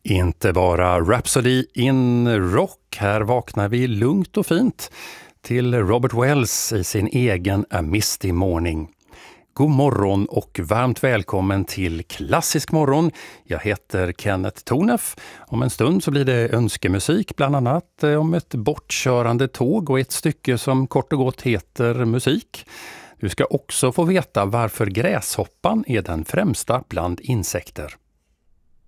Inte bara Rhapsody in rock, här vaknar vi lugnt och fint till Robert Wells i sin egen A Misty Morning. God morgon och varmt välkommen till Klassisk morgon. Jag heter Kenneth Tornef. Om en stund så blir det önskemusik, bland annat om ett bortkörande tåg och ett stycke som kort och gott heter musik. Du ska också få veta varför gräshoppan är den främsta bland insekter.